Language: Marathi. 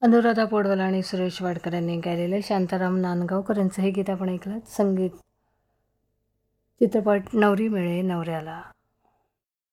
अनुराधा पौडवाल आणि सुरेश वाडकर यांनी गायलेले शांताराम नांदगावकर यांचं हे गीत आपण ऐकलं. संगीत चित्रपट नवरी मिळे नवऱ्याला.